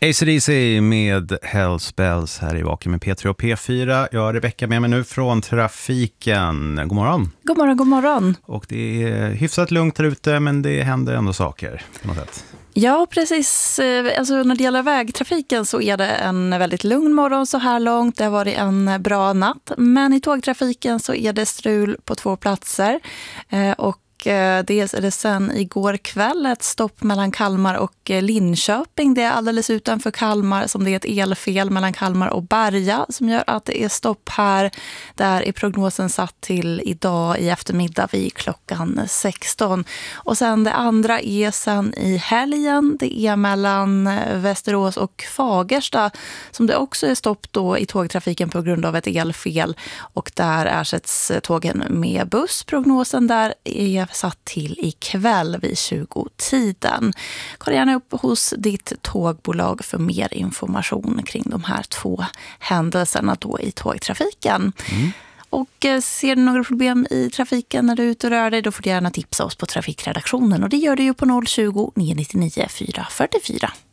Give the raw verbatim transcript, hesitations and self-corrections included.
A C D C med Hells Bells här i Vaken med P tre och P fyra. Jag har Rebecka med mig nu från trafiken. God morgon. God morgon, god morgon. Och det är hyfsat lugnt där ute, men det händer ändå saker på något sätt. Ja, precis. Alltså, när det gäller vägtrafiken så är det en väldigt lugn morgon så här långt. Det har varit en bra natt. Men i tågtrafiken så är det strul på två platser. Eh, och dels är det sen igår kväll ett stopp mellan Kalmar och Linköping. Det är alldeles utanför Kalmar som det är ett elfel mellan Kalmar och Berga som gör att det är stopp här. Där är prognosen satt till idag i eftermiddag vid klockan sexton. Och sen det andra är sen i helgen. Det är mellan Västerås och Fagersta som det också är stopp då i tågtrafiken på grund av ett elfel. Och där ersätts tågen med buss. Prognosen där är satt till ikväll vid tjugo-tiden. Kolla gärna upp hos ditt tågbolag för mer information kring de här två händelserna då i tågtrafiken. Mm. Och ser du några problem i trafiken när du är ute och rör dig, då får du gärna tipsa oss på trafikredaktionen. Och det gör du ju på noll tjugo, nio nio nio, fyra fyra fyra.